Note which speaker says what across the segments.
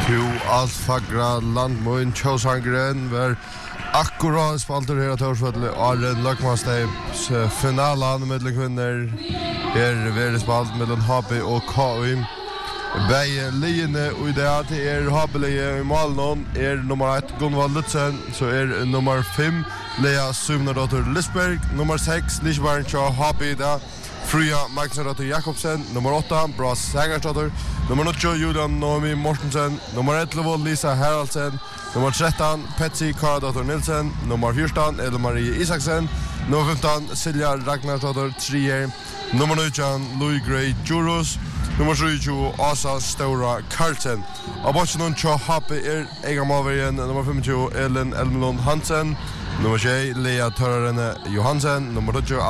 Speaker 1: Allt fagra landmøyen Kjøsangren var akkurat spalter her av Tørsvøtle Arlen Løkmannsteips finalen mellom kvinner veldig spalt mellom HB og KU. Begge liene og det HB-lige i Malnån nummer 1 Gunvald Lutzen, så nummer 5 Lea Suvnadottir Lisberg, nummer 6 Lisbjørn Kjø HB da Frya Magnusdottir Jakobsen, nummer 8 Bra Sägersdottir, nummer 9 Julian Noemi Mortensen, nummer 11 Lisa Haraldsen, nummer 13 Patsy Karadottir Nilsen, nummer 14 Marie Isaksen, nummer 15 Silja Ragnarsdottir Trier, nummer 19 Louis Gray Jurus, nummer 27 Asa Stora Karlsen. Av bachen Kjø HB Ega Malverien, nummer 25 Elin Elmelund Hansen, nummer 6 Lea Törrene Johansen, nummer 20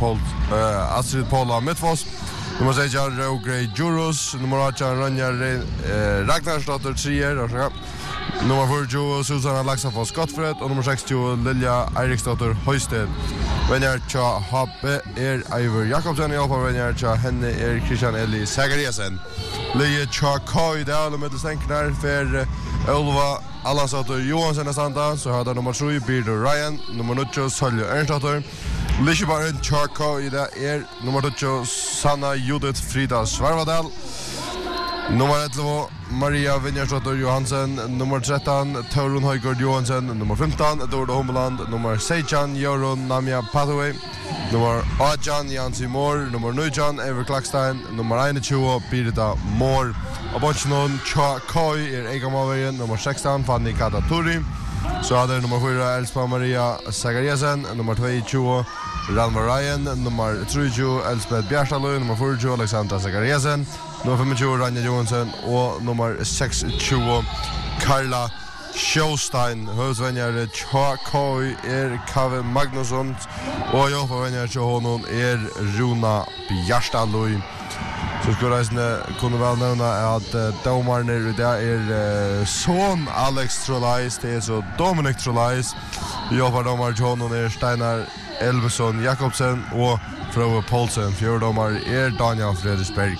Speaker 1: Astrid Paula Mittfoss, nummer 6 Raugrey Jurus, nummer 8 Ranja Ragnarsdottir Trier, nummer 40 Susanna Laxafoss Gottfred og nummer 60 Lilja Eiriksdottir Høysted. Venner Kjø HB Eivor Jakobsen, venner Kjø henne Christian Eli Sagariasen. Lije Kjø Kjø i dag med stenkner for Olva Allansdottir Johansen er standa, så har det nummer 3 Birdur Ryan, nummer 9 Sølje Ernstdottir. Lisbjørn Kjø Kjø i dag nummer 2 Sanna Judith Frida Svarvadal. Nummer 11 Maria Vinjarsdottir Johansen, nummer 13 Torun Høygård Johansen, nummer 15 Edvard Hommeland, nummer 16 Jorun Namia Pathway, nummer 18 Jansi Moore, nummer 19 Ever Klakstein, nummer 21 Birita Moore. Og bachen Kjø Koi Ega Malverien, nummer 16 Fanny Kataturi. Så hade nummer 4 Elspa Maria Sagariasen, nummer 22 Ralmar Ryan, nummer 30 Elspeth Bjärstalö, nummer 40 Alexandra Sagariasen, nummer 25 Ranja Johansson og nummer 26 Karla Sjöstein. Høvdsvenner Kjø Koi Kave Magnusson og hjelpevenner til honom Runa Bjärstalö. Så skulle jeg kunne vel nevne at domarne i det son Alex Trollais, det så Dominic Trollais, domar John Steinar Elvesson Jakobsen og Frode Poulsen. Fjordomar Daniel Fredriksberg.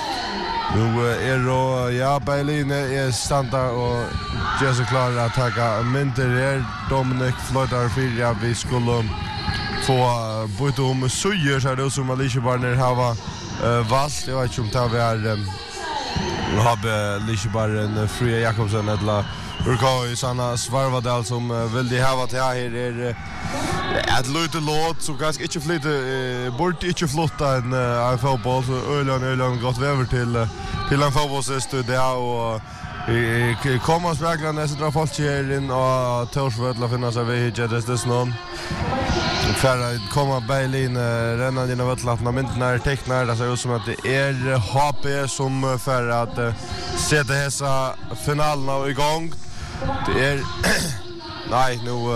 Speaker 1: Nu Berlin standa og gjør så klar at taka mynter Dominic fløytar for vi skulle få bytte suger, så det som Alicia Barner hava valt. Jag vet inte om det har lite bara en Frida Jakobsen eller Urkoi Sanna Svarvadal som vill de hava till här ett lite låt så ganska inte flytta bort inte flotta en fotboll så ölen gått över till en fotbollsstudio och kommer spegla nästa dra folk här in och Torsvödla finna sig vid det någon för att komma Berlin renna genom vattnet myntnar tecknar det ser ut som att det HP som för att sätta dessa finalerna igång. Det nej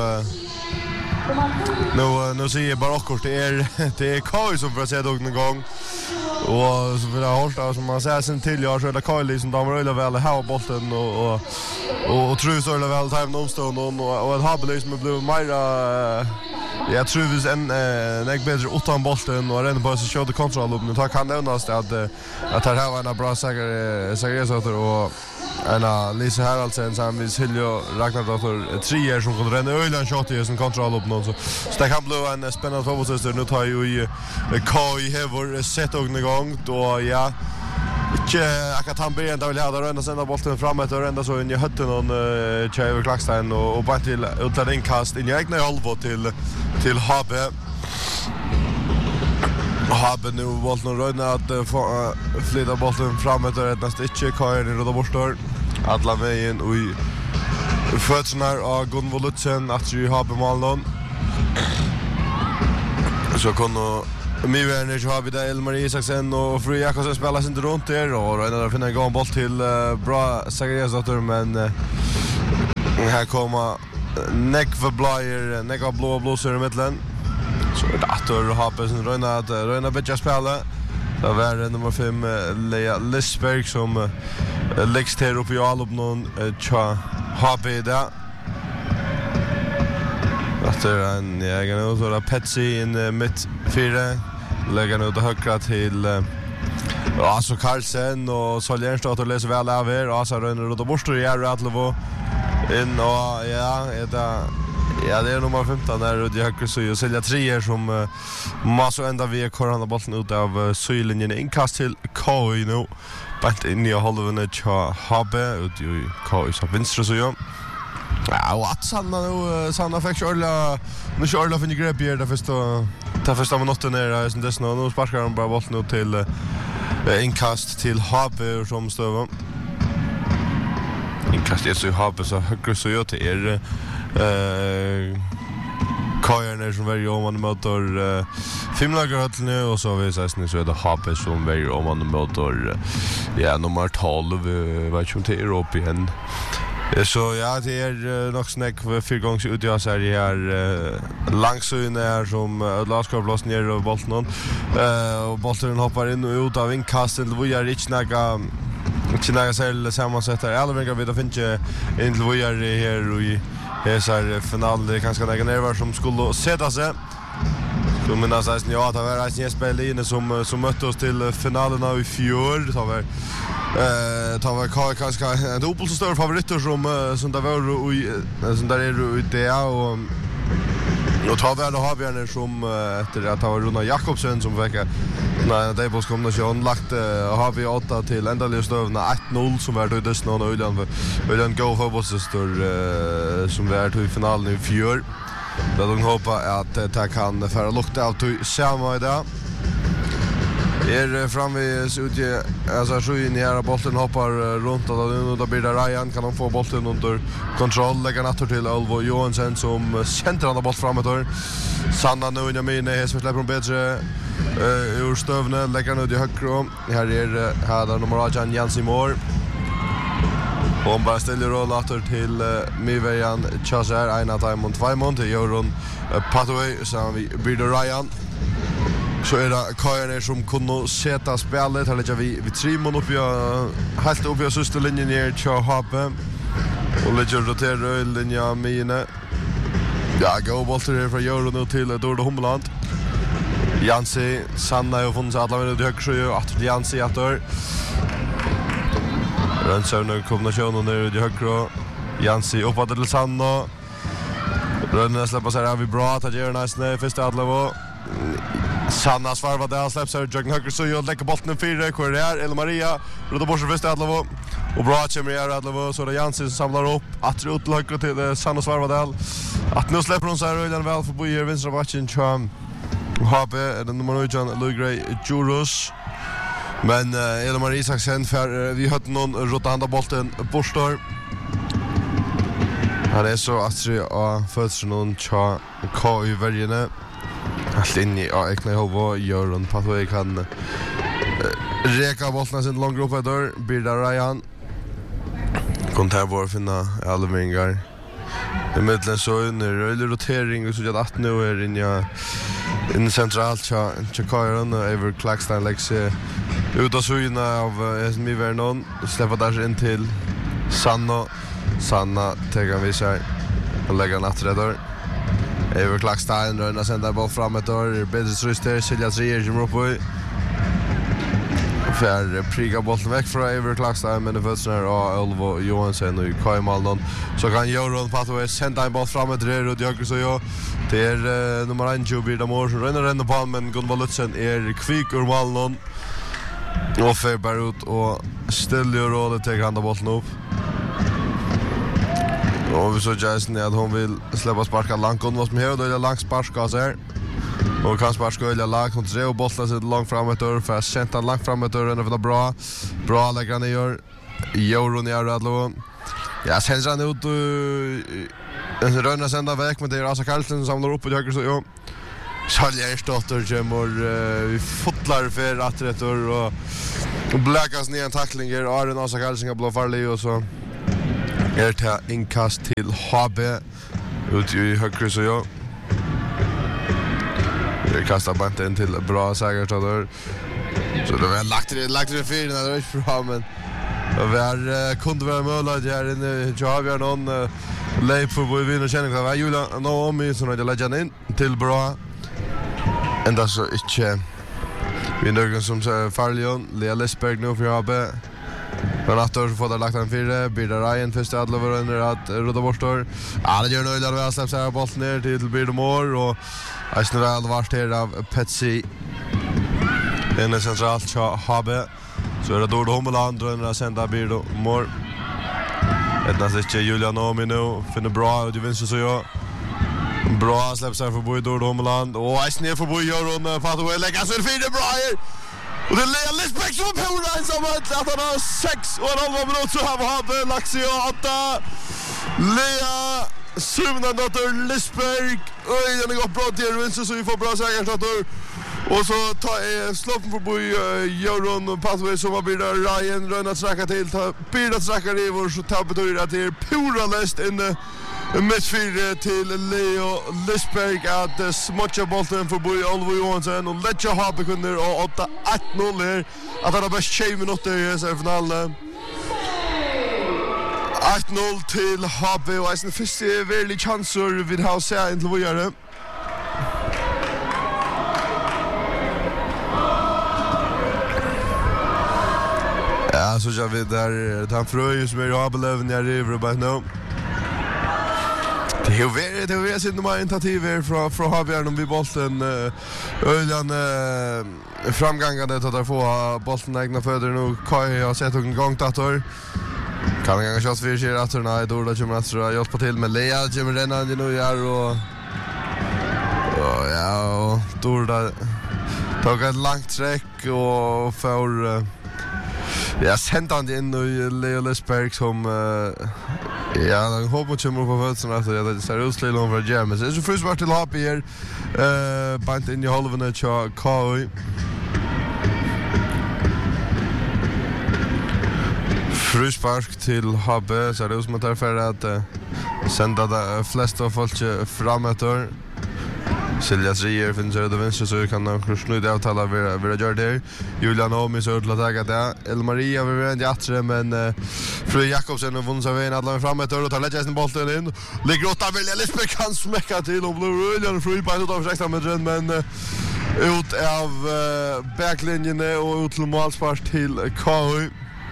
Speaker 1: nu ser jag bara akkurat det Kai som för att sätta igång. Och så vill jag hålla som man säger sen till jag så det Kyle som damer öle väl ha bollen och tror så öle väl time omstånd och ett habel som blev mer jag tror vi en bättre utan bollen och redan bara så körde kontroll upp nu tar kan nämnas att här har en bra säkerhetsåter och en Lisa Haraldsen som vi Silja Ragnarsdottir Trier som kan renna ölen shot i som kontroll upp någon så det kan bli en spännande fotbollsöster nu tar ju Kai Hevor sett igång då jag kan börja där vill jag rända sända bollen framåt och rända så in i hötten och Tjejver Klackstein och bara till utlägg inkast in i egna halva till HB. HB nu bollen röna att flytta bollen framåt och rädda inte Kajen i röda borstar alla vägen och fötterna av Gunvald Lutzen att ju HB Malmön så kunde Miverne så har vi där Marie Isaksen och Fru Jakobsen spelar sin runt där och redan finner en boll till bra Sagariasdottir men här kommer Nekva Blair, Nekva blåser i mitten. Så det att ha på sin röna bitcha spela. Det var nummer 5 Lea Lisberg som läggs till uppe i all upp någon tja HP där. Efter en jag nu så där Patsy in mitt 4 lägger nu det högra till Alltså Carlsen och Soljernstad och läser väl av här. Asa rönner och då borstar jag Radlovo. In och ja, det är nummer 15 där och jag så ju sälja 3 som måste ända vi korrande bollen ut av sylinjen inkast till KI nu. Bant in i halvan till Habe ut i KI så vänster så ju. Ja, och att Sanna fick köra nu köra för ni grepp här det första minuten ner sen dess nu sparkar de bara bollen ut till inkast till Habe som stövar. Inkast är så Habe så högre så ju till Kajarna som väljer om man möter Fimlagerhöllne och så vi säger så är det Habe som väljer om man möter nummer 12 vad som till Europa igen. Så ja, det är nog snack för fyrgångs ut jag säger här langsyn är som Laskar blåst ner och bollen och bollen hoppar in och ut av inkastet till Vujar Richnaga Chinaga sel sammansättare Alvinga vid att finna in till Vujar här och i hesar final det kanske några nerver som skulle sätta sig. Så men alltså ja, det var ett spel som mötte oss till finalen i fjol ta var kanske en dubbelt så stor favoriter som där var som där är det och ta väl har vi en som efter att ha Runa Jakobsen som verkar när det på kombination lagt har vi 8 till ända stövna 1-0 som var det snart och Öljan go fotbollsstor som var till finalen i fjol. Då de hoppas att det kan föra lukta av till samma idag. Framme ute alltså så in här bollen hoppar runt och då blir det Ryan kan de få bollen under kontroll lägga natter till Alvo Johansson som centrar den boll framåt där. Sanna nu in i mina hästar släpper de bättre ur stövne lägger nu till höger. Här där nummer 8 Jansimor. Och bara ställer roll natter till Mivejan Chazar Aina Diamond 2 mot Joron Pathway som vi blir Ryan. Så är det Kajarna som kunde sätta spelet. Här lägger vi 3 mån upp helt upp i sista linjen ner till Habe. Och lägger rotera linjen med ja, gå bollar här från Joron nu till Dordo Hummeland. Jansi, Sanna har funnit sig alla med i höger och att Jansi att Rönsar nu kombinationen ner i höger. Jansi uppåt till Sanna. Rönne släpper sig här vid bra att göra nästan första Adlavo. Sanna svarvar där släpps ut Jörgen Höger så jag lägger bollen 4 kvar eller Maria då bort första Adlavo och bra kommer här Adlavo så det Jansi som samlar upp att ut höger till Sanna svarvar där att nu släpper hon så här Öljan väl förbi vänstra backen Cham Habe den nummer 9 Lugray Juros men Elmar Isaksen för vi hade någon rotanda bollen borstar. Han är så Astrid och föds någon cha K i värjene. Allt in i Ekna Hovo Joron Pathway kan reka bollen sin lång grupp där Birda Ryan. Kontar vår finna Alvingar. I mitten så under rotering så att 8 nu är in centralt Chakaran och Ever Klackstein läggs ut av syna av SMI Vernon släpper där in till Sanna tegar vi sig och lägger natträddar Ever Klackstein rörna sänder boll framåt där Bedres Ryster Silja 3 kommer upp i för priga bollen väck från Ever Klackstein men det föds när Alvo Johansson och Kai Maldon så kan Joron Pathway sända en boll framåt där och jag så jag det är nummer 1 Birda Mor som ränner på men Gunvald Lutzen är kvick ur Maldon och för bara ut och ställer rådet till handa bollen upp. Och vi så Jason att hon vill släppa sparka långt och vad som här då är långt sparka så här. Och kan sparka öliga lag kontra och bollen så långt framåt där för att sätta långt framåt där och det bra lägger ner gör Joron i Radlo. Ja, sen så nu en rönna sända väg med det Asa Karlsson som samlar upp på höger så ja. Soljernstad kommer vi fotlar för att rätter och bläckas ner en tackling är Aron Asa Karlsson blå farlig och så är det inkast till Habe ut i höger så ja. Det kastar banten till bra säkerhet så det var lagt det för när det är bra men vi har kunde vara möjligt här inne jag har någon lej på vi vinner känner jag Julia Naomi som har lägger in till bra ända så inte Vi någon som Farlion, Lea Lisberg nu för AB. Men att då får det lagt en fyra, Birda Ryan först att alla var under att rodda bort då. Ja, det gör nog illa att släppa sig bollen ner till Birda Moore och Eisner väl vart här av Petsy. En centralt HB. Så är det Dord Hommeland och att sända Birda Moore. Etnas inte Julian Omi nu, finner bra och det vinner så jag. Bra släpper sig förbi Dord Hommeland och Eisner förbi Göron Pathway lägger sig fyra bra här. Och det är Lea Lisberg som på ensamhet att han har 6,5 minuter så har lagt sig och att Lea Sumnandotter Lisberg och den går bra till vinst så vi får bra säkerhetsdator och så tar sloppen förbi Göron Pathway som har Birda Ryan röna sträcka till Birda sträckar i vår så tar betyder att det är pura läst in Mittfyr till Leo Lisberg att smutcha bollen förbi Oliver Johansson och lägga Habekunder och 8-1-0 här att han har bara 20 minuter i finalen. 8-0 till HB och det finns väldigt chanser vid Hausa in till Vojare. Ja, så jag vet där han fröj som är Habelöven jag river bara nu. Det är väl sitt nummer intentativ från Habjärn om vi bollen Öljan framgångande att få bollen egna fötter nu Kai har sett en gång dator kan gånga shots för sig att nej då det kommer att hjälpa till med Lea kommer redan nu gör och ja då det tog ett långt sträck och för ja sent han in och Leo Lisberg som ja, jag hoppas kommer på fötterna så det ser ut till om för James. Det är så först vart till HP här. Bant in i halvan av Kai. Fruspark till HB så det är som att det för att sända de flesta av folk framåt. Siljas Rier finns det vänster så kan han snudda avtala vara gör det. Julian Omi så att lägga det. El Maria vi vet inte men Fru Jakobsen och vunnit av en alla framåt och tar lägga sin bollen in. Ligger åt av Lisberg kan smäcka till och blir Julian Fru på ut av 6 meter men ut av backlinjen och ut till målspark till KU.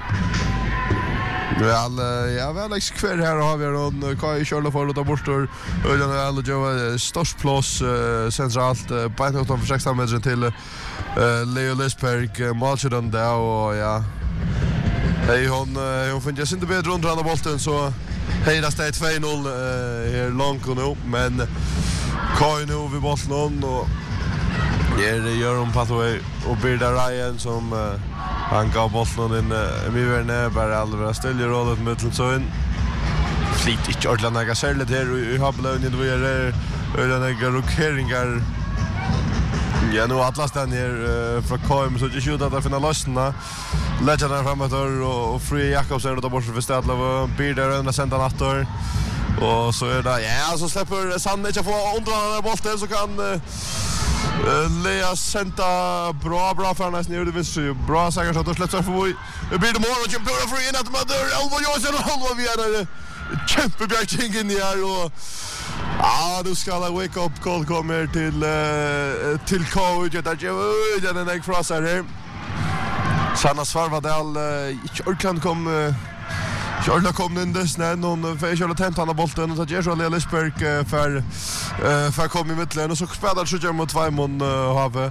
Speaker 1: Väl kvar här har vi någon Kai Charles för att ta bort och den alla Joe störst plats centralt på ut av 6 meter till Leo Lisberg matchen där och ja hej hon finns ju inte bättre runt andra bollen så hejda stad 2-0 är långt nu men Kai nu vid bollen och det gör hon Pathway och Birda Ryan som han gav bollen in Miverne bara allra ställer rollet Mittelsson. Flit inte ordentligt särskilt här i Habelöven det var några rokeringar. Ja nu Atlas den här från KM så det skjuter att finna lösna. Lägger den framåt och Fru Jakobsen då bort för Stadlöv Birda Ryan sända nattor. Och så är det ja så släpper Sanne inte få undra bollen så kan Lea sända bra för nästan nu det visst bra säkert att släppa förbi. Det blir det mål och Jumbo för in att man där Elvo Johansson och Elvo vi är kämpebjärting in här och du ska la wake up call kommer till KU där den gick fras här. Sanna Svarvadal inte ordentligt kom Charles kom in där snä någon för Charles tänt han bollen och så ger så Lea Lisberg för kom i mitten och så spelar så mot 2 man have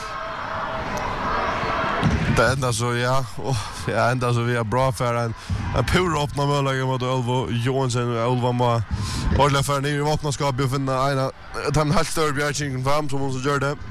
Speaker 1: det enda så ja och ja ända så vi är bra för en pur öppna möjlighet mot Elvo Johansson och Elva Ma ordla för ny vapenskap och finna en halv större bjärgning fram som hon så gör det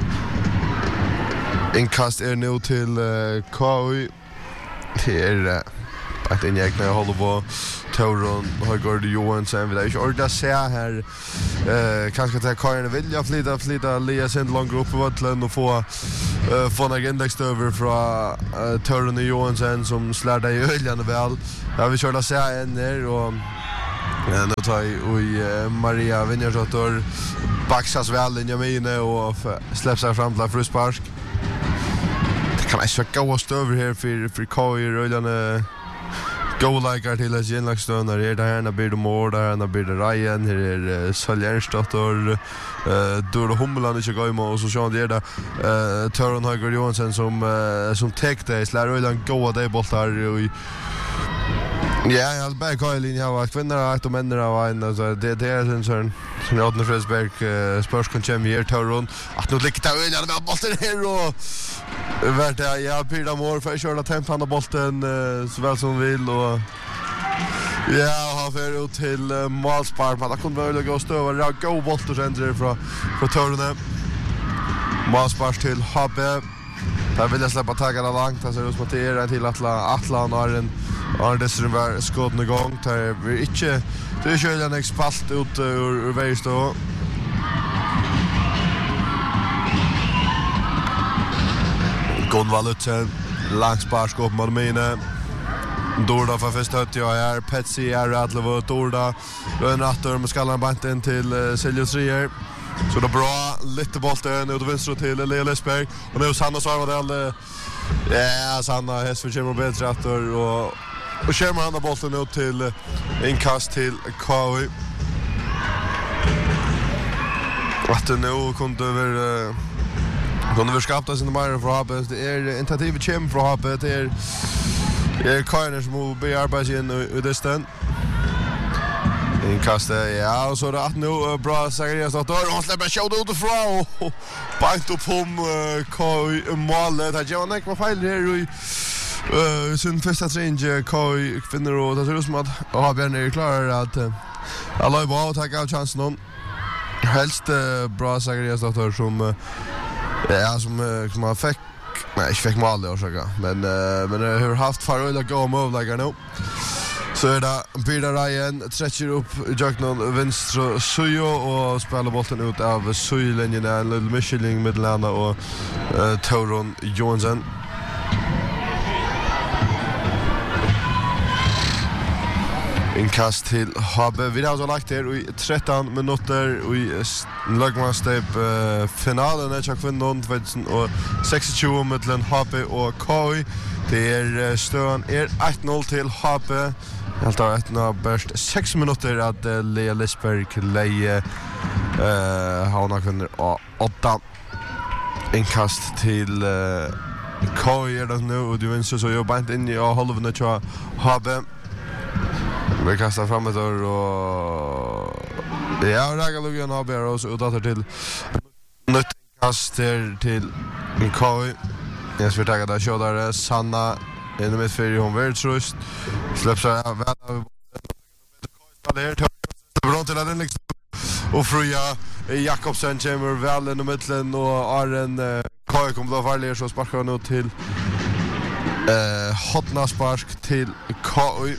Speaker 1: inkast nu till KU till att en jäkna håller på Toron Högård Johansson vill jag orda se här kanske ta Karin vilja flytta Lea sin lång grupp på vattnet och få en index över från Toron Johansson som slärdar i öljan väl. Ja vi körde se en där och nu tar vi Maria Vinjarsdotter baxas väl in i mine och släpps här fram till fruspark. Det kan jag söka oss över här för Karin öljan Go-likar till att genlagstönar är där när blir det mål där när blir det Ryan här är Söljernsdotter Dora Humlan inte gå emot och så Sean det där Törn Höger Johansson som täckte slår gå där bollar och ja, jag bara kör linje av kvinnor att de männen av en alltså det är en sån Rodney Frisberg spörs kan chemi här Törn att nu ligger det ölen med bollen här och vart jag Pira Moore för köra temp han bollen så väl som vill och ja, har för ut till målspar men det kunde väl gå stöva gå boll och center från Törn målspar till Habbe där vill jag släppa taggarna långt så det som det är till Atlan har en Arnesson var skåden igång där vi inte det är ju en expalt ut ur vägstå Gonvalutsen langsparskop mot mina Dorda för första hött jag är Petsy är Radlovo Dorda Rönnatter med skallarna banten till Siljus Rier så det är bra lite bollen ut vänster till Leo Lesberg och nu Sanna svarar det ja Sanna häst för bättre attor och kör han bollen ut till inkast till KV att nu kunde vi skapta sin mer för Habbe det är initiativet Chim för Habbe det är Kainer som be arbeten i distan inkast ja och så att nu bra Zacharias då han släpper show ut ifrån bant upp KV målet att jag inte var fel här sin första träning Kai finner och det ser ut som att Habbe är klar att alla är bra att ta av chansen helst bra Zacharias då som ja som man fick nej fick mål det också men har haft farliga gå målläggar nu så är det Peter Ryan stretcher upp Jacknon vänster Sujo och spelar bollen ut av Sujlinjen en liten Michelin Midlanda och Torron Johansson inkast till Habbe. Vi har så lagt här i 13 minuter och i lagmanstep finalen är jag kvinnan 2026 mellan Habbe och KI. Det är stön är 1-0 till Habbe. Helt av ett bäst 6 minuter att Lea Lesberg leje har kvinnor och 8 inkast till KI är det nu och du vinner så jobbar inte in i halvan till Habbe. Vi kastar fram ett år och ja, Ragaluggen har bär oss utåt till nytt kast till KI. Jag ska ta det så där Sanna in med för hon vill trust. Släpps väl av det bra till den liksom och Fröja Jakobsen kommer väl in i mitten och Arren KI kommer då farligare så sparkar nu till hotnaspark till KI.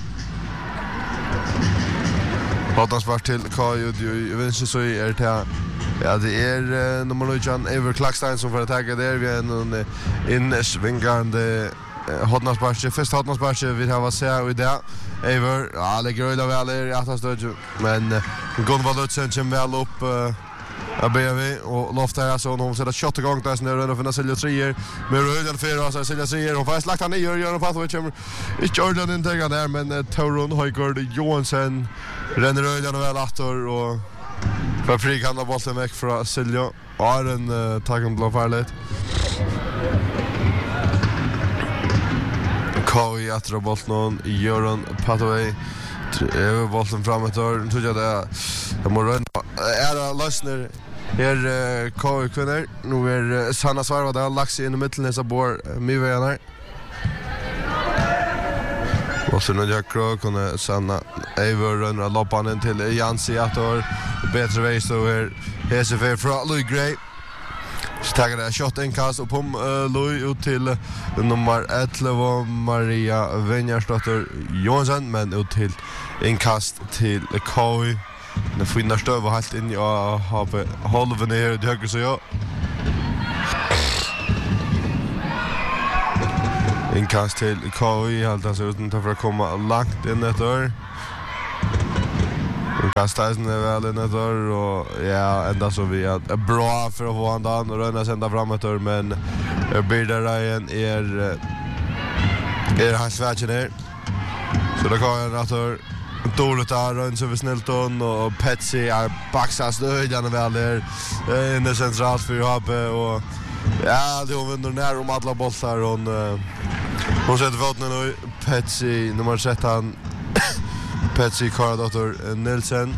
Speaker 1: Hotnarspark till KI och vänster så är det ja det är nummer 9 Ever Klackstein som får attacka där vi är en insvingande hotnarspark första hotnarspark vi har se och det Ever ja det går väl i att stöd men Gonvalutsen kommer väl upp ABV och loftar så hon sätter shot igång där snurrar och finna Silja Trier med röden för så Silja Trier och fast lagt han ner gör en pass och kommer inte ordentligt intäga där men Torron Höjgård Johansson renner röden väl attor och för fri kan bollen väck från Silja har en tagen blå farligt KI attra bollen Göran Pathway bollen framåt och tror jag det måste är lösner här KI kvinnor nu är Sanna Svarva där lax in i mitten så bor Mivenar och så nu jag kunde Sanna Ever och loppan in till Jansi attor bättre väg så är HSF från Louis Gray så tagar det shot inkast och pom Louis ut till nummer 11 Maria Venjarsdotter Johansson men ut till inkast till KI. Det finner stöv och helt in i halven ner i höger så ja. Inkast till KI helt alltså utan för att komma långt in ett år. Inkastas är väl in ett år och ja ända så vi är bra för att få han dan och röna sända framåt men Birda Ryan är hans vägen här. Så det går en rator dåligt där runt över Snellton och Petsy är baxas öjande väl där inne centralt för Habe och ja, det hon vinner när om alla bollar hon sätter foten nu Petsy nummer 13 Petsy Karadator Nielsen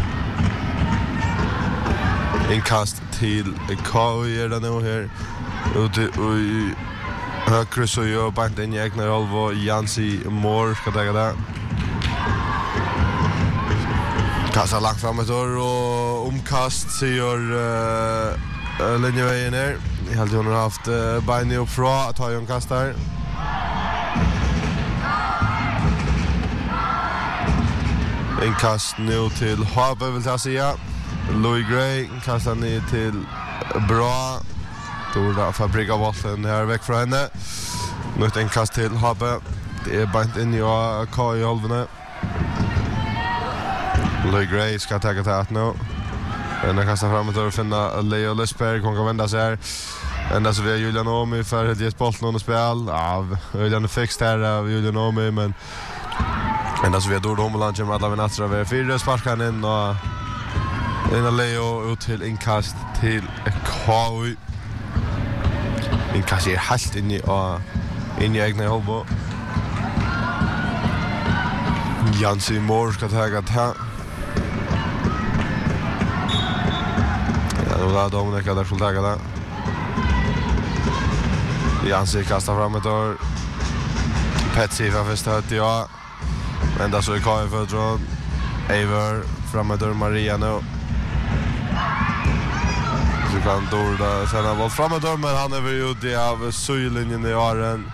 Speaker 1: inkast till KU är det nu här ute i högre så gör bant in i egna roll och Jansi Moore ska ta det kasta långt framåt och omkast ser linjevägen ner. Jag hade ju haft bein upp från att ta en kast där. En kast nu till Habe vill jag säga. Louis Gray kastar ner till bra. Då fabrika bollen här väck från henne. Nu en kast till Habe. Det är beint in i K i halvene. Louis Gray ska ta det nu. Den kastar framåt och finna Leo Lesberg kan vända sig här. Ända så vi har Julian Omi för att ge bollen under spel. Ja, Julian fixt här av Julian Omi men ända så vi har Dord Homeland kommer alla vid nattra över 4 sparkar in och en Leo ut till inkast till KU. Inkast är helt in i egna hållbo. Jansi Moore ska ta det här. Ja, då Dominika där skulle ta det. Jansi kastar fram ett år. Petsy för första hött, ja. Ända så är KF för dron. Eivor framåt och Maria nu. Så kan Dorda sända boll framåt men han är väl ute av sjölinjen i Aren.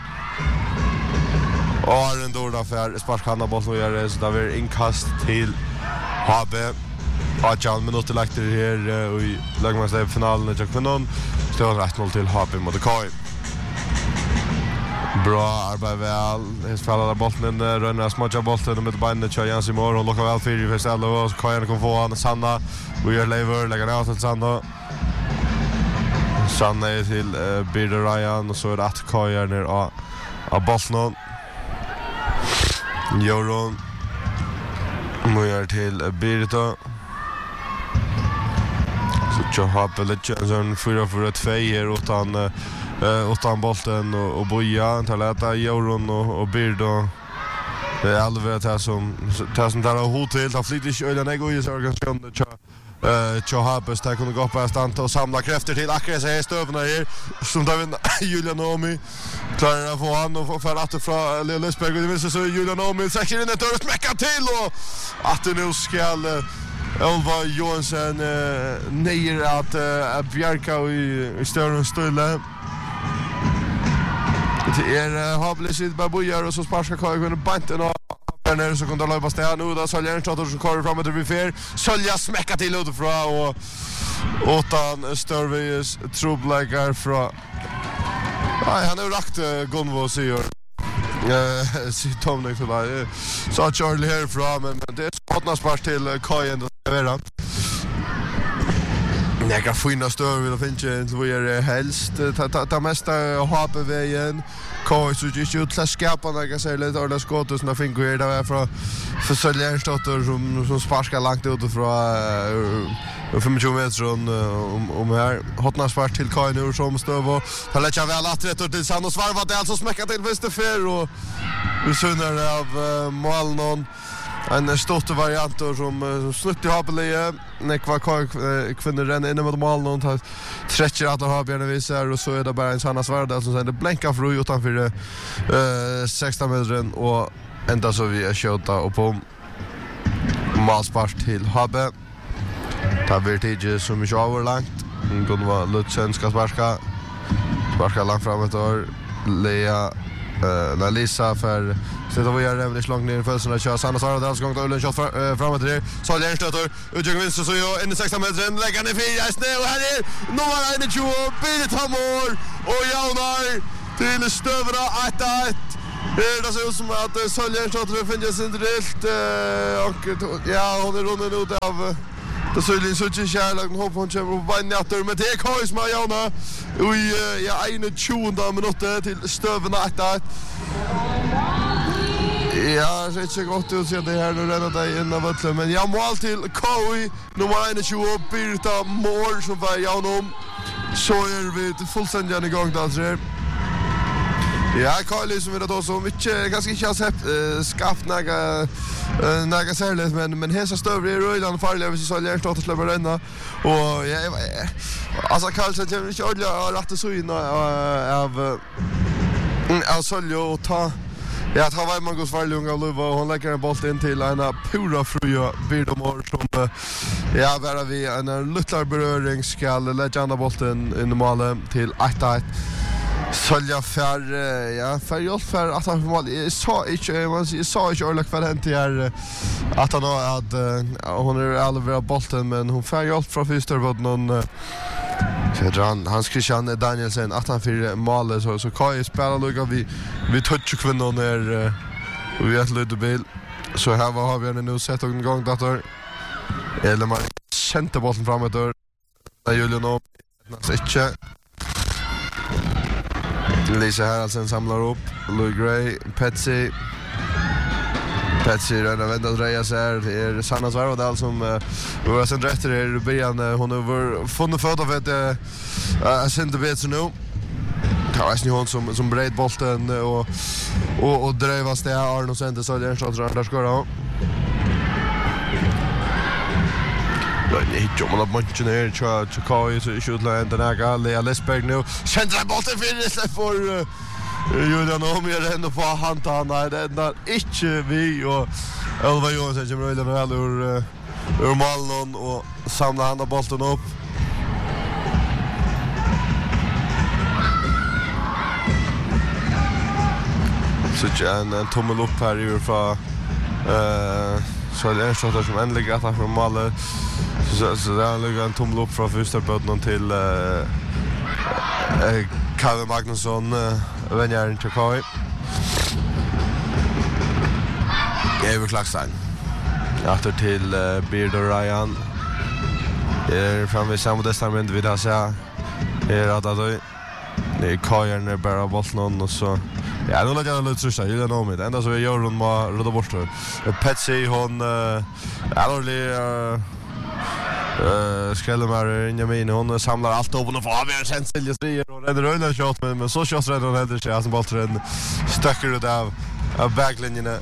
Speaker 1: Aren Dorda för sparkhanna boll och gör det så där blir inkast till Habe. 18 minuter lagt det här i lagmästarfinalen i kvinnan. Står 1-0 till Habe mot KF. Bra arbete väl. Han spelar bollen rönnar smutja bollen med benen till Jansi Moore och lockar väl för första och så kan han få han Sanna. Vi gör lever lägger ner till Sanna. Sanna är till Birder Ryan och så är det att Kajar ner av bollen. Joron Mojar till Birder. Så jag har lite en 4-4-2 här utan bollen och Boja tar lätta Joron och Birder. Det är alldeles det som tar hot till. Han flyttar inte ölen egois organisationen. Habes där kunde gå på stand och samla krafter till akkurat så här stövna här som där Julian Omi klarar att få han och för att från Leo Lesberg och det visar så Julian Omi sätter in ett dörr smäcka till och att det nu ska Elva Johansson nejer att Bjarka i större stille. Det är Hablesid Babujar och så sparskar Kajen banten och när så kunde löpa stä nu då Sölja Ernstad som kör framåt vid fel. Sölja smäcka till utifrån och utan Störvis trubbläggar från. Nej, han har rakt Gunvo säger. Sitt Tomnik så där. Så Charlie härifrån men det är spottnas spark till Kajen att vara. Jag kan finna större vill finna så är helst ta mesta HP-vägen. Kaj så just ut till skaparna kan säga lite alla skott som fick gå där för Sölja Ernstad som sparkar långt ut från 25 meter om här hotna spark till Kaj nu som stöv och han lägger väl att rätt till Sand och svarvat det alltså smäcka till Västerfer och vi synar av Malnon. En stor variant som slutt i Habelie. Nekva kvinnor renner in mot mål någon tar stretcher att ha bjärna visar och så är det bara en Sanna Svärda som sänder blänka för utanför 16 meter och ända så vi är skjuta och på målspark till Habe. Tar vi tid som mycket överlångt. Kunde vara Lutzen ska sparka långt framåt och Lea Lisa för så då vi är väldigt långt ner i fönstret kör Sanna Svara där gång då Ullen shot framåt där så Lennart stöter utgång vinst så jag in i 16 meter lägger ner 4 snö och här är nummer 21 Birgit Hamor och Jaunar till Stövra 1-1. Det ser ut som att Sölja stöter finner sig drillt och ja hon är runnen ut av det Söljen så inte kärlek hopp hon kommer på bannatter med det Kajs med Jauna och ja 21 minuter till Stövra 1-1. Ja, det ser inte gott ut så det här nu redan där innan vattnet men jag mål till KOI nummer 21 Birta Mård som var genom så vi fullständigt igång där. Ja, Kyle som det då så mycket ganska inte har skapat några särskilt men hesa stövre i rullan farliga hvis så lärt att släppa renna och ja alltså Kyle så jag inte ordla rätt så in av Soljo och ta ja, det var man går farlig unga Luva och hon lägger en boll in till en pura fruja Birta Mård som ja, bara vi en liten beröring ska lägga andra bollen in i målet till 1-1. Solja för hjälp för att han mål så inte orlak för henne till att han har att hon är allvarlig bollen men hon får hjälp från första någon Hans Christian Danielsen att han för mål så kan ju spela lugga vi touch kvinnan där vi har lite bil så här har vi nu sett en gång dator eller man kände bollen framåt där Julian och inte Lisa Haraldsen samlar upp Louis Gray, Patsy redan vända dreja sig här Sanna Svarvadal som var sen rätt i början hon har funnit född av ett sända bättre nu Karlsson hon som bred bollen och drevas det Arne och sände så där så där ska då Det är ju många matcher ner Chicago så skjutland den här Galle Lesberg nu centra bollen för Julian Omer ändå på hand han där inte vi och Elva Johansson som rullar väl ur målen och samlar han bollen upp så en tummel upp här ur från så det är så som ändligen att från målet så där ligger en tummel upp från första bollen till Kalle Magnusson vänjaren Chicago. Ever Klaxstein. Efter till Bird och Ryan. Framme i samma testament vid att säga. Det är Kajan bara bollen och så ja, nu lägger jag lite trösta. Jag know med. Ända så vi gör hon med röda bort. Patsy hon Skellemar Injamin hon samlar allt upp och får avgöra sen Silja strier och den rullar shot men så shot räddar hon heller sig som bollen stöcker ut av backlinjen.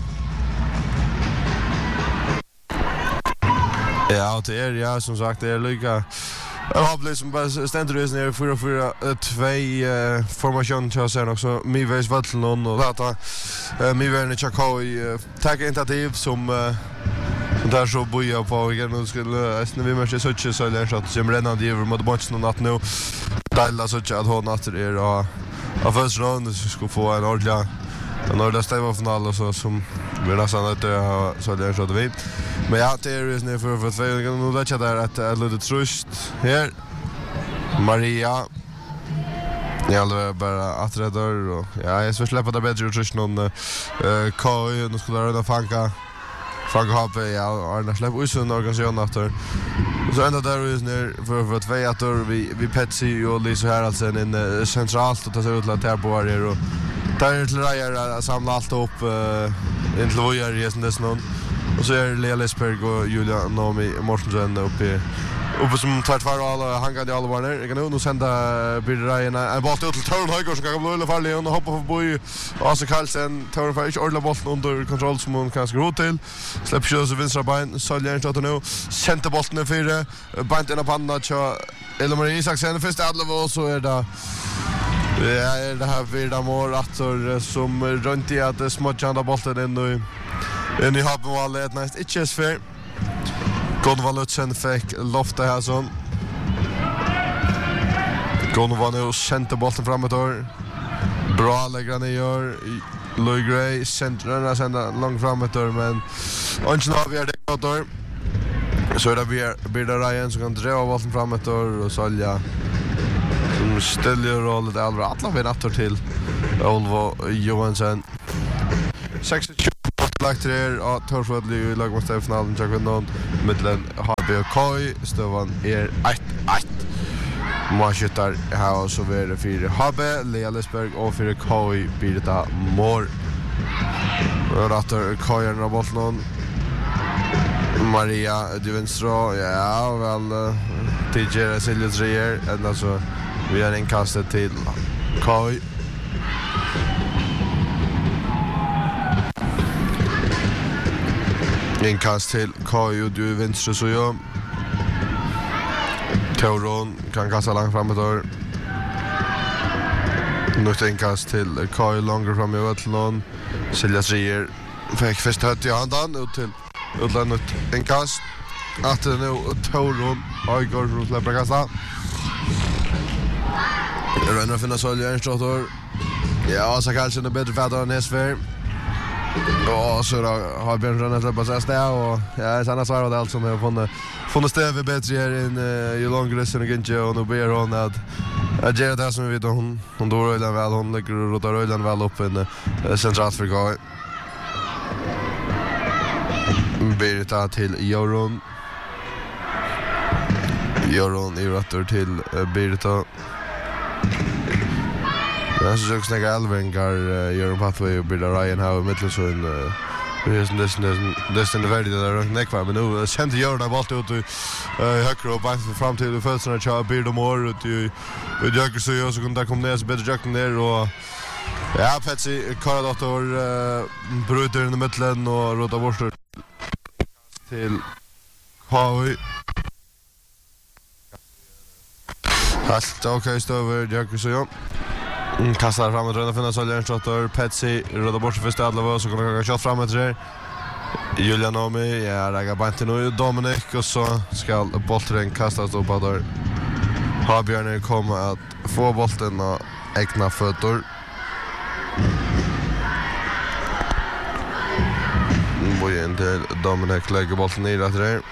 Speaker 1: Ja, det är ja som sagt det är lika jag har blivit som bara ständer ut ner 4-4-2 formation så sen också Mives Vatlon och data Mives Chicago tagga initiativ som där så boja på igen och skulle vi måste söka så där så att som redan det över mot matchen att nu dela så att hon att det är av första rond så ska få en ordentlig stämmafinal och så som vi nästan att så där så att vi men ja det är ju nu för två nu där där att lite trust här Maria jag bara att räddar och ja jag ska släppa det bättre trust någon KU nu skulle röna fanga HP ja Arne släpp ut en organisation efter så ända där är ner för två att vi Patsy och Lisa Haraldsen in centralt och ta sig ut lite här på här och där till Rajer samla allt upp in till Vojar i någon och så är Lea Lesberg och Julia Nomi Mortensen uppe som tar för alla hangade alla var ner. Jag kan nu sända Birraina en boll till Törn Höjgård som kan bli lite farlig och hoppa förbi Asa Karlsen Törn får inte ordla bollen under kontroll som hon kan skruva till. Släpper sig så vänstra ben så Jens att nu center bollen fyra bant in på pannan så Elmarie Isaksen första alla så är det ja det här Birda Mård som runt i att småtjanda bollen in i habmålet näst inte fair. Gunvar Lutzen fick lofta här så. Gunvar nu center bollen framåt. Bra lägger han gör. Louis Gray centrarna sända långt framåt men inte avgör det då. Så är det Birda Ryan som kan dra bollen framåt och Solja som ställer rollen allra alla vid natter till Olvo Johansson. 26 lagt där att Torsvödli i lagmästarfinalen jag vet någon mellan HB och KOI stövan är 1-1. Man skjuter här så är det 4 HB Lea Lesberg och 4 KOI Birta Mård. Ratter Kojen av bollen. Maria de Vinstro, ja, väl tidigare Siljes Rier, ända så vi har inkastet till Koi. Inkast till Koi och de Vinstro så ju. Tauron kan kasta långt framåt. Nu inkast till Koi långt fram i Ötlån. Siljes Rier fick först hött i handen ut till utlandet inkast. Att det nu Tauron Öjgård som släpper kasta. Rönner finna Sölja Ernstråttor. Ja, så kanske det är bättre färdare än Esfer. Och så har Björn Rönner släppat sig steg. Och ja, sen har svarat allt som har funnit stöv bättre här än ju långre sen och inte. Och nu ber hon att göra det som vi vet. Hon dår Röjland väl. Hon lägger och rotar Röjland väl upp en centralt för Gaj. Birta till Joron. Joron i rötter till Birta. Jag så jag snägga Alvengar Joron Pathway och Birta Ryan här i mitten så en det är väldigt där nekvar men nu kände Joron valt ut i högre och bara fram till födelsen att köra Birta Mår ut i Jöker så jag så kunde där komma ner så bättre Jöker ner och ja, Petsi Karadotter bryter in i mitten och rådar bort till Hawi. Allt okej stöver Jöker så jag. Kastar framåt röna finna Sölja Ernstråttor. Petsi rådar bort sig för Stadlöv så kommer jag kört framåt där. Julia Nomi, ja, räggar banten och Dominic och så ska bollen kastas upp där. Habjörner kommer att få bollen och egna fötter. Bojen till Dominic lägger bollen i rätt där.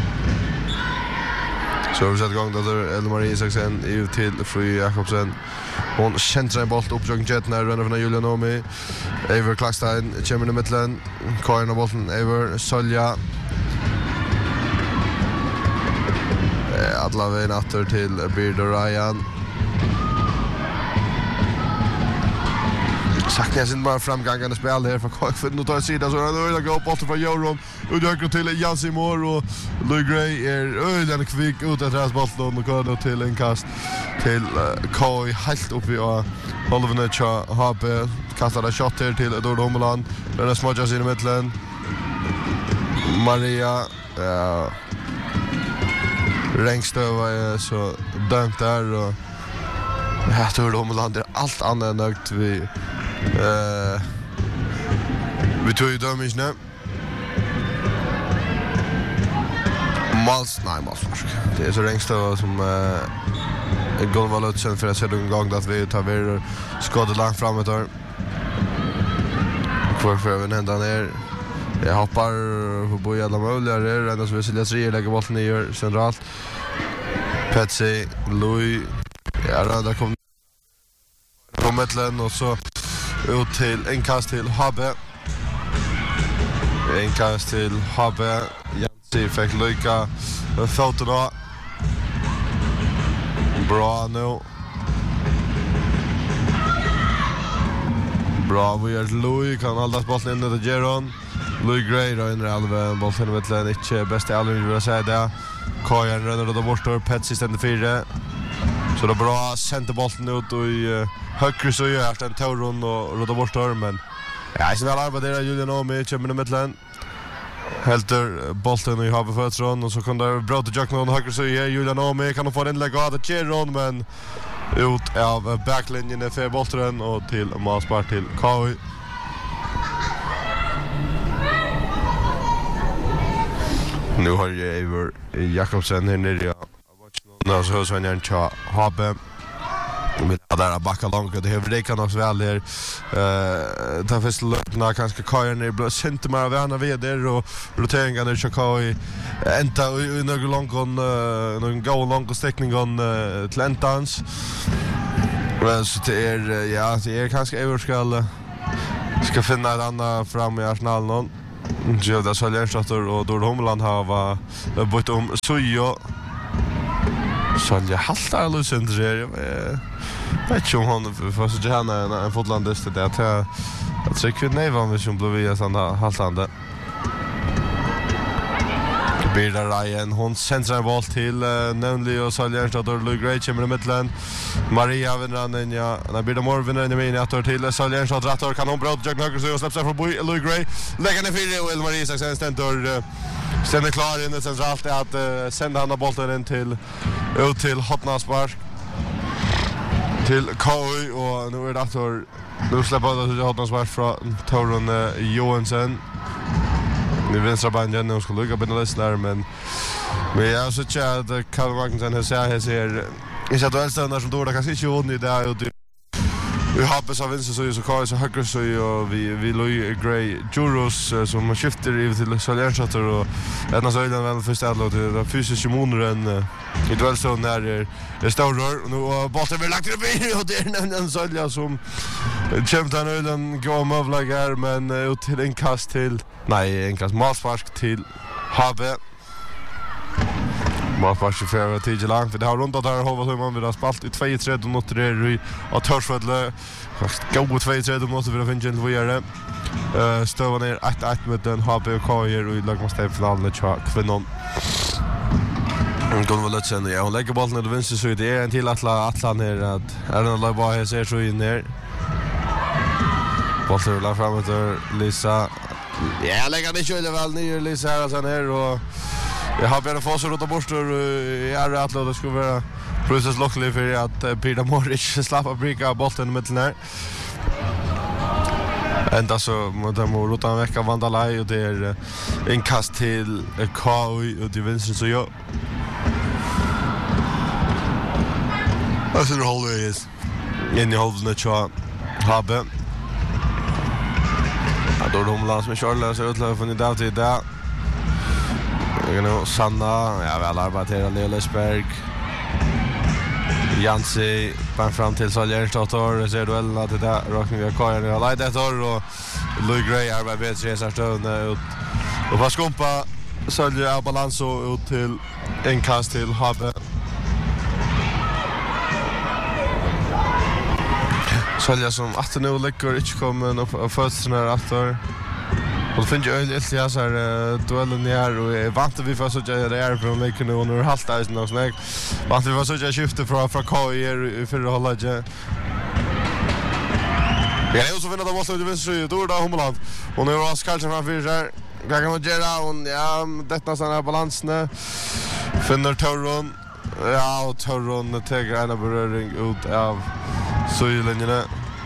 Speaker 1: Så har vi sett igång där Elmarie Isaksen ut till Fru Jakobsen. Hon käntrar en boll upp till Jet när rönner från Julia Nomi. Eivor Klackstein kommer i mitten. Karin av bollen Eivor Sölja. Alla vägen åter till Birda Ryan. Saknar jag sin bara framgångande spel här för KF nu tar sidan så är det gå bort från Joron och jag till Jansi Mor och Louis Gray den kvick ut att rätt bollen och går till en kast till Koi helt uppe i Holvenetcha har kastat en shot här till Dord Homeland den smudgas in i mitten Maria Rengstöva så dömt där och jag tror Homeland är allt annat än nöjt vi tog ju dömmisne Malsvarsk. Det är så Rengstöva som går väl ut sen för att se en gång att vi tar vidare skottet långt framåt där. För även hända ner. Jag hoppar på bo alla möjliga där. Ända så vi Siljas Rier lägger bollen ner centralt. Petsi, Louis. Ja, där kom på mittlen och så ut till en kast till Habbe. En kast till Habbe. Jansi fick lycka fötterna. Bra nu. Bra, vi är Louis. Kan hålla bollen in till Geron. Louis Gray då in i alven. Bollen i mittlen. Inte bäst i alven vill jag säga det. Kajan rönner då bort. Petsi ständer 4. Så det är bra centerbollen ut och i högre så gör det en Tauron och rådar bort där men ja, i sin väl arbetar Julia Nomi kommer i mitten helter bollen och i havet fötron och så kan det bra till Jack någon högre så gör Julia Nomi kan få inlägg av det Geron men ut av backlinjen för bollen och till Masbar till Koi. Nu har jag Eivor Jakobsen här nere och så hörs han inte Habbe med där backa långt det har det också väl där ta först löpna kanske Kajan är blå sent mer värna vid där och roteringarna i Chicago ända i någon någon gå lång sträckning till Entans men så det är ja det är kanske Eivor ska finna ett annat fram i Arsenal någon Gilda Sölja Ernstråttor och Dord Homeland har bytt om Sujo Sölja haltar Lucent jag vet inte om hon får så gärna en fotlandist det att jag tycker nej vad vi som blev via såna haltande. Birra Ryan hon centrar boll till Nönli och Sölja så då Louis Gray kommer i mitten. Maria vinner den ja. När Birra Moore vinner in i miniatur till Sölja så rätt kan hon brott jag knockar så släpps från Louis Gray. Lägger ner fyra och Maria sen ständer ständer klar in det centralt att sända han bollen in till ut till Hotnaspark. Till KU och nu är det att nu släpper det Hotnaspark från Torun Johansson. Nu vänstra banden nu ska lugga på den där men jag så att Carl Magnusson har ser i så att stannar som då där kanske inte hon i där och vi hoppas av vänster så Carl så höger så och vi Louis Gray Juros som skiftar över till Soljanschatter och ena så är väl först att låta fysiska månaden i duellzon när det står och nu bollen blir lagt upp i och det är en Solja som kämpar den går mövlagar men ut till en kast till en kast målspark till Habe. Målspark för tid långt för det har rundat där Hova som man vill ha spalt i 2-3 minuter i och Torsvölle gå 2-3 minuter för att finna en vidare. Stöva ner 1-1 med den Habe och Kajer och i lagmästarfinalen kvinnan. Hon väl lätt sen ja hon lägger bollen till vänster så det är en till Atlan här att är den lag bara ser så in ner. Bollen rullar framåt Lisa. Ja, lägger det själv väl ner Lisa här sen här och jag har bara fått så rota bort och jag att det skulle vara process luckily för att Peter Morris slappar bricka bollen i mitten här. Ända så måste man rota en vecka Vandalaj och det är en kast till KU och till vänster så jag. Alltså det håller in i hållen att Habe. Då de lands med Charles utlöp från idag till idag. Sanna, jag väl arbetar Leo Lesberg. Jansi bär fram till Soljansdotter, ser duellen att det där råkar vi Karin och Leidetor och Louis Gray arbetar med resar stövna ut. Och vad skumpa Solja balans och ut till en kast till Habe. Solja som att nu läcker inte kommer upp fötterna efter. Och det finns ju öligt jag så här duellen här och är vant vi får så att det är från läcker nu och nu halta isen och snägg. Vant vi får så att jag skiftar från KI för att hålla det. Ja, det är så vinner de måste ut vänster då där Humland. Och nu är Oskar som framför sig. Kan man göra och ja, detta såna balansen finner Torron. Ja, och Torron tar en beröring ut av Söjlinjerna.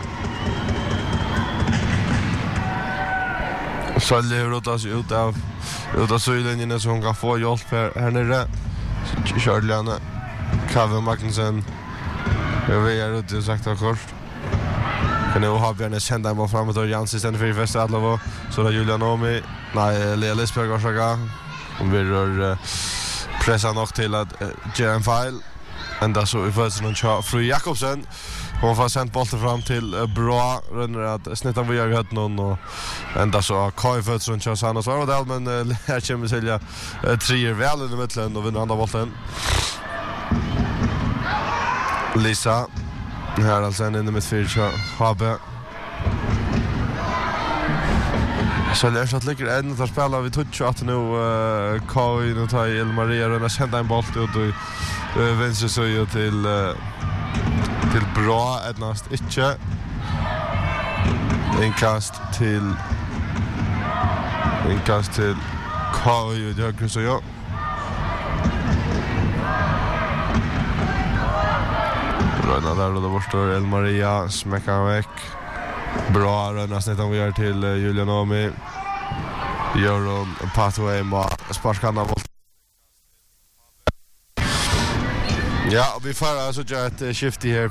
Speaker 1: Sölja rotas ut av Söjlinjerna så hon kan få hjälp här nere. Kjörliana. Kevin Magnusson. Jag vet att det sagt av kort. Kan jag ha Björne sända en boll framåt och Jans istället för Västra Adlova. Så där Julia Nomi. Nej, Lea Lisberg varsågod. Hon vill pressa nog till att göra en fel. Ända så i födelsen Fru Jakobsen. Hon får sänt bollen fram till Bra. Rönner att snittan vi har hört någon. Och ända så Kai födelsen kör Sanna svarar det. Men här kommer Silja trier väl i mitten och vinner andra bollen. Lisa. Här alltså en inne med fyra Habe. Så det är så att ligger en att spela vi touch att nu Kai nu tar El Maria och sända en boll ut och vänster så ju till Bra etnast inte. Inkast till Kai och jag så jag. Röna där och då borstår El Maria smäckar väck. Bra röna snittan vi gör till Julia Nomi. Gör hon pathway med sparskanda volt. Ja, vi får alltså göra ett skifte här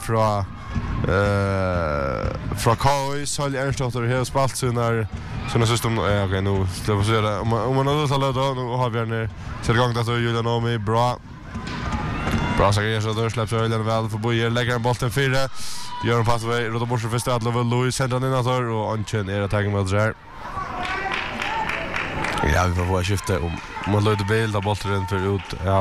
Speaker 1: från KI Solja Ernstdotter här spalt såna system okej nu ska vi se det om man har talat då nu har vi ner till gång att Julia Nomi Bra säger så då släpps Öljan väl för bojer lägger en bollen 4 gör en pathway rota bort för Västra Adlova Louis sänder den innanför och Anchen är att tagga med där. Ja, vi får få skifte om man löder bild av bollen för ut. Ja.